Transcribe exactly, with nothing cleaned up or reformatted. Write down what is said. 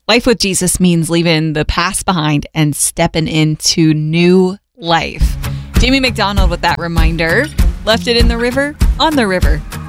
Life with Jesus means leaving the past behind and stepping into new life. Jamie McDonald with that reminder. Left it in the river, on the river.